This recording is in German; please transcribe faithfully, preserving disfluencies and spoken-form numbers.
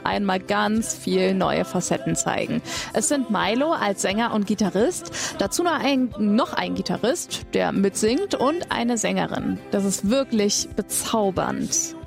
einmal ganz viel neue Facetten zeigen. Es sind Milo als Sänger und Gitarrist, dazu noch ein, noch ein Gitarrist, der mitsingt und eine Sängerin. Das ist wirklich bezaubernd.